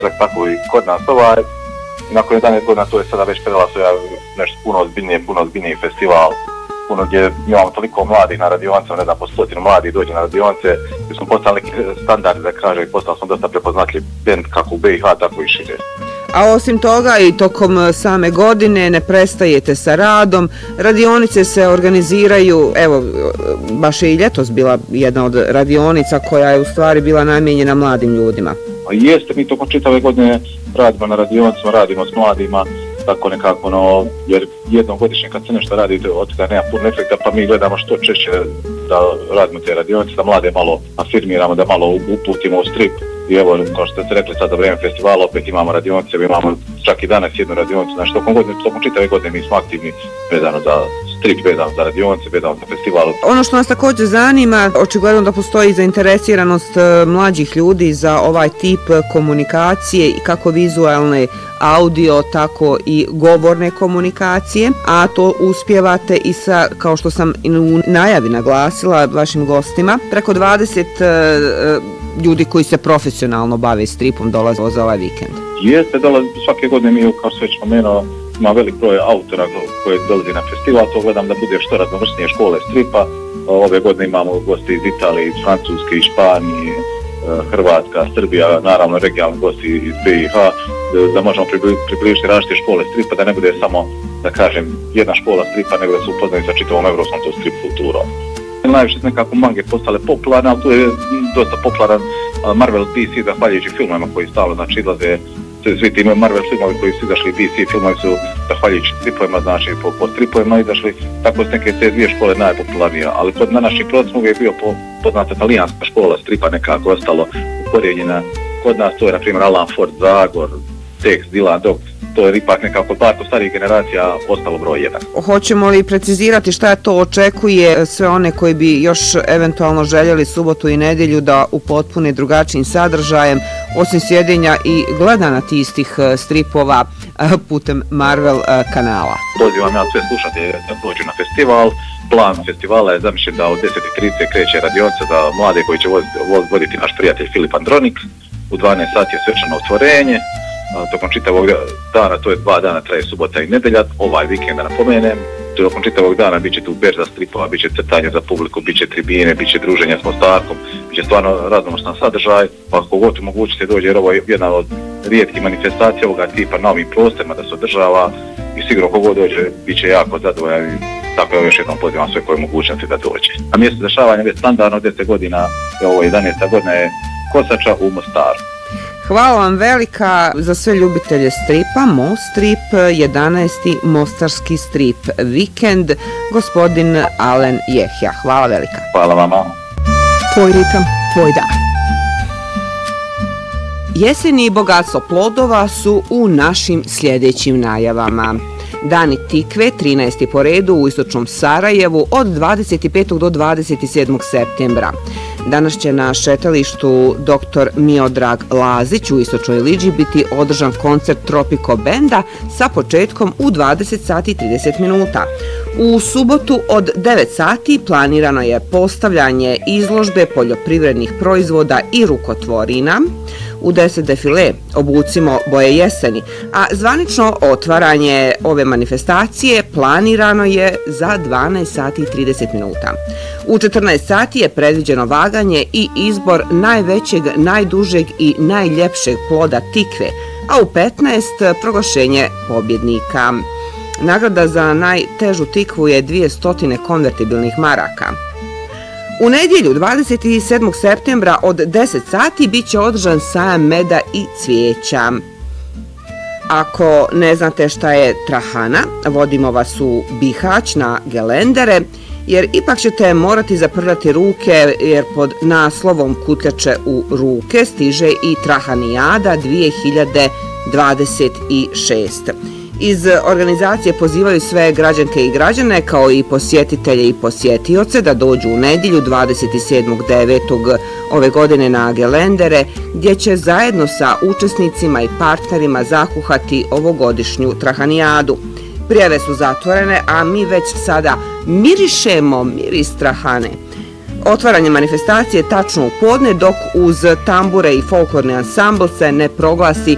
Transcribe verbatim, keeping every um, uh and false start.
Tako i kod nas ovaj, nakon jedanaest godina to je sada već predala svoja nešto puno ozbiljnije, puno ozbiljniji festival, puno gdje imamo toliko mladih na radionicama, ne znam, po stotinu mladih dođe na radionice, gdje smo postali neki standardi da kaže i postali smo dosta prepoznatljiv bend kako u B i H, tako i šire. A osim toga i tokom same godine ne prestajete sa radom, radionice se organiziraju, evo, baš je i ljetos bila jedna od radionica koja je u stvari bila namijenjena mladim ljudima. Jeste, mi tokom čitave godine radimo na radionicama, radimo s mladima, tako nekako, no, jer jednom godišnje kad se nešto radi, od toga nema puno efekta, pa mi gledamo što češće da radimo te radionice, da mlade malo afirmiramo, da malo uputimo u strip. I evo, kao što ste rekli, sad za vrijeme festivala opet imamo radionice, imamo čak i danas jednu radionicu, znači tokom, godine, tokom čitave godine mi smo aktivni vezano za strip, vezano za radionice, vezano za festival. Ono što nas također zanima, očigledno da postoji zainteresiranost mlađih ljudi za ovaj tip komunikacije i kako vizualne, audio, tako i govorne komunikacije, a to uspijevate i sa, kao što sam u najavi naglasila vašim gostima, preko dvadeset ljudi koji se profesionalno bave stripom dolaze za ovaj vikend. Jeste, dolazi svake godine mi, kao sve spomenuo, ima velik broj autora koji dolazi na festival, to gledam da bude što raznovrsnije škole stripa. Ove godine imamo gosti iz Italije, iz Francuske, iz Španije, Hrvatska, Srbija, naravno regionalni gosti iz B i H, da možemo približiti različite škole stripa, da ne bude samo, da kažem, jedna škola stripa, nego da se upoznaju sa čitavom evropskom to strip kulturom. Najviše nekako mange postale popularne, ali tu je dosta popularan Marvel D C, zahvaljujući filmovima koji stalno znači izlaze, svi ti Marvel filmovi koji su izašli, D C filmovi su zahvaljujući stripovima, znači po, po stripovima izašli, tako su neke te dvije škole najpopularnije, ali kod na naših procima uvijek bio po, poznata italijanska škola stripa nekako ostalo ukorijenjena. Kod nas to je na primjer Alan Ford, Zagor, Tex, Dylan Dog, to je ipak nekako par po starih generacija ostalo broj jedan. Hoćemo li precizirati šta to očekuje sve one koji bi još eventualno željeli subotu i nedjelju da upotpune drugačijim sadržajem, osim sjedenja i gledanja istih stripova putem Marvel kanala? Pozivam ja sve slušatelje da dođu na festival. Plan festivala je zamišljen da od deset i trideset kreće radionica za mlade koji će voditi naš prijatelj Filip Andronik. U dvanaest sati je svečano otvorenje. Tokom čitavog dana, to je dva dana, traje subota i nedelja, ovaj vikend da napomenem, tokom čitavog dana bit će tu berza stripova, bit će crtanje za publiku, bit će tribine, bit će druženja s Mostarkom, bit će stvarno raznovrsan sadržaj, pa ako god mogućite dođe, jer ovo je jedna od rijetkih manifestacija ovoga tipa na ovim prostorima da se održava i sigurno ako god dođe, bit će jako zadovoljan i tako je još jednom pozivam sve koje mogućnosti da dođe. A mjesto dešavanja već standardno deset godina, je ovo jedanaesta godina je Kosača u Mostaru. Hvala vam velika za sve ljubitelje stripa, Mostrip, jedanaesti Mostarski strip vikend, gospodin Alen Jehja. Hvala velika. Hvala vama. Tvoj ritam, tvoj dan. Jeseni i bogatstvo plodova su u našim sljedećim najavama. Dani tikve, trinaesti po redu u istočnom Sarajevu od dvadeset petog do dvadeset sedmog septembra. Danas će na šetalištu doktor Miodrag Lazić u Istočnoj Liđi biti održan koncert Tropico Benda sa početkom u dvadeset sati i trideset minuta. U subotu od devet sati planirano je postavljanje izložbe poljoprivrednih proizvoda i rukotvorina. U deset defile Obucimo boje jeseni, a zvanično otvaranje ove manifestacije planirano je za dvanaest sati i trideset minuta. U četrnaest sati je predviđeno vaganje i izbor najvećeg, najdužeg i najljepšeg ploda tikve, a u petnaest proglašenje pobjednika. Nagrada za najtežu tikvu je dvjesto konvertibilnih maraka. U nedjelju dvadeset sedmog septembra od deset sati bit će održan sajam meda i cvijeća. Ako ne znate šta je trahana, vodimo vas u Bihać na gelendere, jer ipak ćete morati zaprljati ruke, jer pod naslovom Kutljače u ruke stiže i Trahanijada dvije hiljade dvadeset šeste. Iz organizacije pozivaju sve građanke i građane kao i posjetitelje i posjetioce da dođu u nedjelju dvadeset sedmog devetog ove godine na gelendere, gdje će zajedno sa učesnicima i partnerima zakuhati ovogodišnju Trahanijadu. Prijave su zatvorene, a mi već sada mirišemo miris trahane. Otvaranje manifestacije tačno u podne, dok uz tambure i folklorni ansambl se ne proglasi